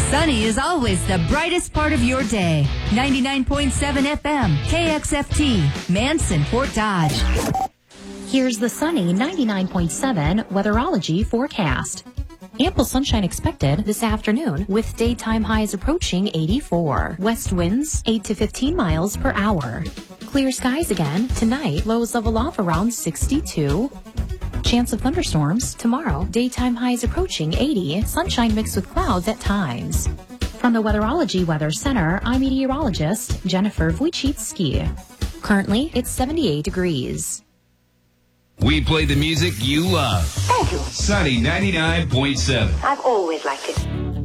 Sunny is always the brightest part of your day. 99.7 FM, KXFT, Manson, Fort Dodge. Here's the sunny 99.7 weatherology forecast. Ample sunshine expected this afternoon with daytime highs approaching 84. West winds 8 to 15 miles per hour. Clear skies again tonight. Lows level off around 62. Chance of thunderstorms tomorrow. Daytime highs approaching 80. Sunshine mixed with clouds at times. From the Weatherology Weather Center, I'm meteorologist Jennifer Wojcicki. Currently, it's 78 degrees. We play the music you love. Thank you. Sunny 99.7. I've always liked it.